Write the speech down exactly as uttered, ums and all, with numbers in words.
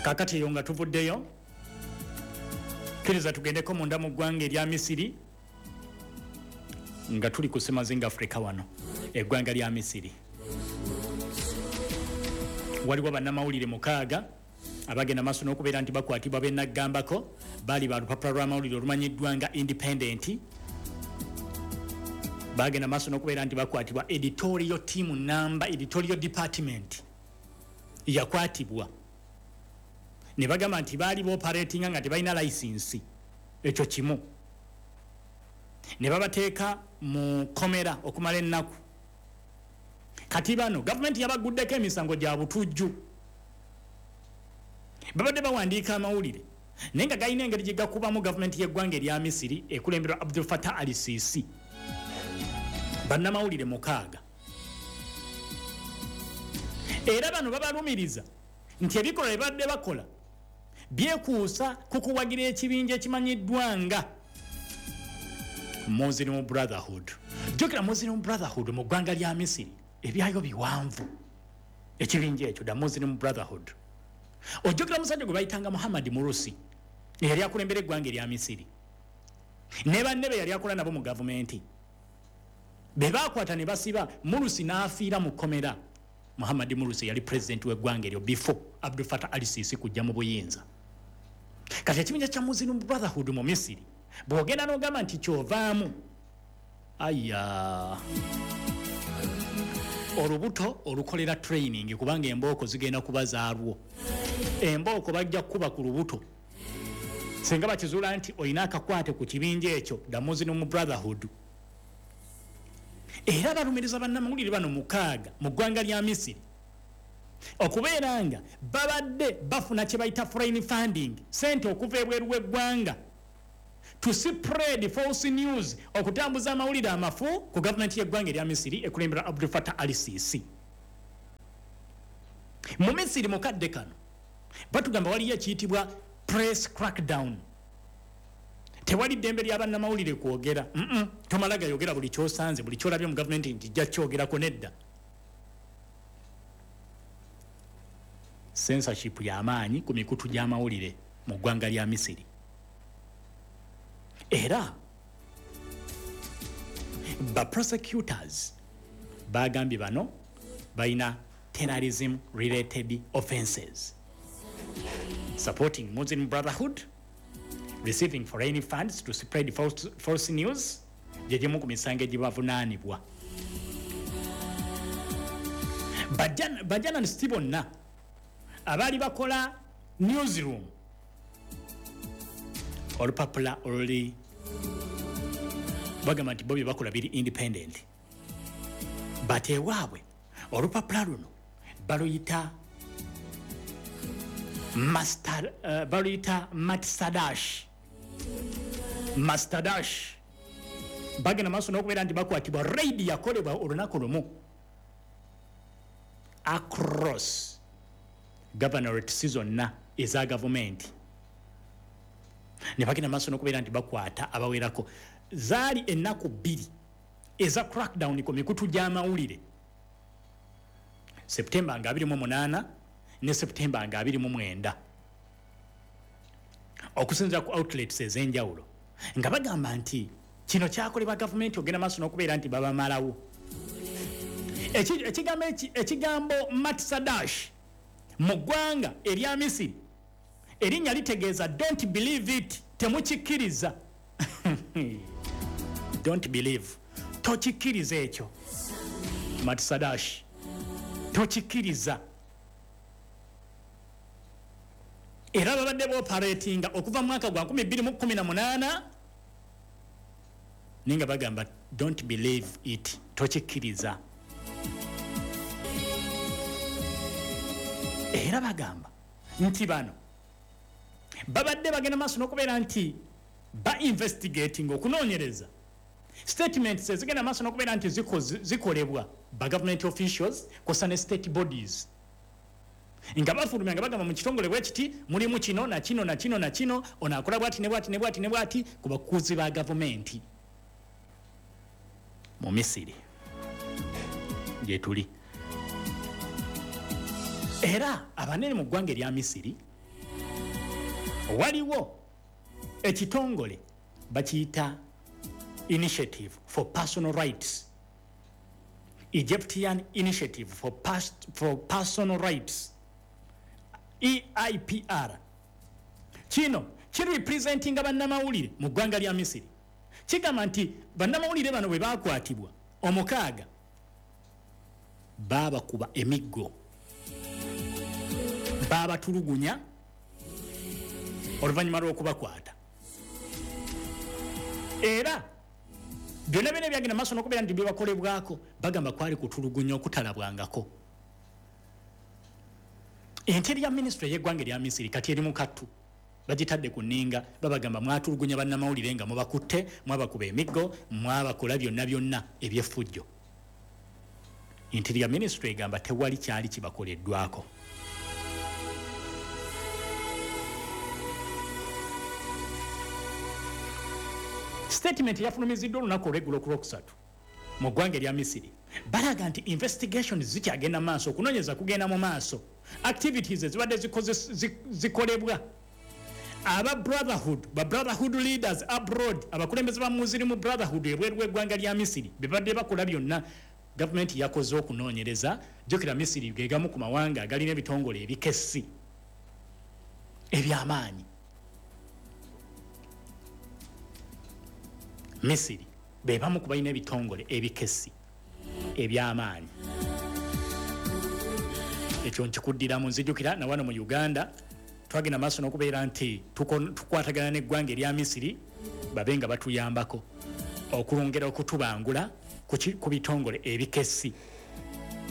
kakati yo nga tuvuddeyo kiriza tugendeko munda mu ggwanga erya Misiri nga tuli ku Semazinga Africa wano eggwanga lya Misiri. Waliwo bannamawulire mukaaga abagenda maaso n'okubeera nti bakwatibwa bennagambako baali ba lupapula lw'amawulire olumanyiddwa nga Independent. Bagenda maaso n'okubeera nti bakwatibwa editorial team number editorial department yakwatibwa ne bagamba nti baali booperatinga nga tebalina license. Ekyo kimu ne babateeka mu komera okumala ennaku. Kati bano gavumenti yabaguddeko emisango gya butujju. Babadde bawandiika amawulire naye nga galina engeri gye gakubamu gavumenti y'eggwanga erya Misiri ekulemberwa Abdul Fattah al-Sisi. Bannamawulire mukaaga era bano babalumiriza nti ebikolwa bye badde bakola byekuusa ku kuwagira ekibinja ekimanyiddwa nga Muslim Brotherhood. Jjukira Muslim Brotherhood mu ggwanga lya Misiri ebyayo biwanvu. Ekibinja ekyo da Muslim Brotherhood. Ojjukira musajja gwe bayitanga Muhammad Murusi yali akulembera eggwanga erya Misiri ne banne be yali akola nabo mu gavumenti. Be baakwata ne basiba Murusi n'afiira mu komera. Muhammad Murusi yali president w'eggwanga eryo before Abdul Fattah al-Sisi kujja mu buyinza. Kati ekibinja kya Muslim Brotherhood mu Misiri bw'ogenda n'ogamba nti kyovaamu aya olubuto olukolera training kubanga embooko zigenda kubazaalwo. Embooko bajja kuba ku lubuto singa bakizuula nti olina akakwate ku kibinja ekyo da Muslim Brotherhood. Era balumiriza bannamawulire bano mukaaga mu ggwanga lya Misiri okubeera nga babadde bafuna kye bayita foreign funding sente okuva ebweru w'eggwanga to spread false news okutambuza amawulire amafu ku gavumenti y'eggwanga erya Misiri ekulembera Abdul Fattah al-Sisi. Mu Misiri mukadde kano batugamba waliyo ekiyitibwa press crackdown. Tewali ddembe lya bannamawulire kwogera. mm -mm. Tomalaga yogera buli kyosanze buli kyolabye mu gavumenti nti jja kyogerako nedda. Censorship y'amaanyi ku mikutu gy'amawulire mu ggwanga lya Misiri. Era ba prosecutors bagambye bano balina terrorism related offenses, supporting Muslim Brotherhood, receiving foreign funds to spread false, false news. Jejimu ku misango egibavunaanibwa. Bajana bajana ne Stibonna abali bakola newsroom olupapula oluli bagamba nti bobi bakola biri independent. Bate waabwe olupapula luno baluyita master uh, baluyita Matsadash Mastadash. Bagenda maaso n'okubeera nti bakwatibwa raid yakolebwa olunaku lumu across governorate zonna eza gavumenti. Ne bagenda maaso n'okubeera nti bakwata abawerako. Zaali ennaku bbiri eza crackdown ku mikutu gy'amawulire, September nga abiri mu munaana ne September nga abiri mu mwenda, okusinza ku outlets ez'enjawulo nga bagamba nti kino kyakolebwa gavumenti ogenda maaso n'okubeera nti babamalawo. Ekigambo ekigambo Matsadash mu ggwanga erya Misiri erinnya litegeeza don't believe it, temukikkiriza. Don't believe, tokikkiriza ekyo. Matsadash tokikkiriza. Era babadde booperatinga okuva mu mwaka gwa nkumi bbiri mu kkumi na munaana ninga bagamba don't believe it, tokikkiriza. Era bagamba nti bano babadde bagenda maaso n'okubeera nti ba investigating okunoonyereza statements ezigenda maaso n'okubeera nti zikolebwa ba government officials kosa ne state bodies nga bafulumya nga bagamba mu kitongole bwe kiti mulimu kino na kino na kino na kino ono akola bwati ne bwati ne bwati ne bwati ku bakuzi ba gavumenti mu Misiri gye tuli. Era abanene mu ggwanga erya Misiri waliwo ekitongole bakiyita Initiative for Personal Rights, Egyptian Initiative for, Past, for Personal Rights, E I P R. Kino kiri representing bannamawulire mu ggwanga lya Misiri. Kigamba nti bannamawulire bano bwe baakwatibwa omukaaga baba kuba emiggo, baba tulugunya oluvannyuma lw'okubakwata. Era byonna byonna byagenda maaso n'okubeera nti bye bakolebwako bagamba kwali kutulugunya okutalabwangako. Interior Ministry y'eggwanga erya Misiri kati eri mu kattu bagitadde ku nninga babagamba mwatulugunya bannamawulire nga mubakutte, mwabakuba emiggo, mwabakola byonna byonna eby'effujjo. Interior Ministry egamba tewali kyali kibakoleddwako. Statement yafulumiziddwa olunaku olw'eggulo ku Lwokusatu mu ggwanga erya Misiri balaga nti investigations zikyagenda mu maaso, okunoonyeza kugenda mu maaso, activities ezibadde zikolebwa. Aba brotherhood ba brotherhood leaders abroad, abakulembeze ba Muslim brotherhood ebweru w'eggwanga lya Misiri bebadde bakola byonna, gavumenti yakoze okunoonyereza. Jjukira Misiri gegamu ku mawanga agalina ebitongole ebikessi eby'amaanyi. Misiri bebamu ku balina ebitongole ebikessi eby'amaanyi. Ekyo nkikuddiramu. Nzijukira na wano mu Uganda twagenda maaso n'okubeera nti tukwatagana n'eggwanga erya Misiri babe nga batuyambako okulongera okutubangula ku bitongole ebikessi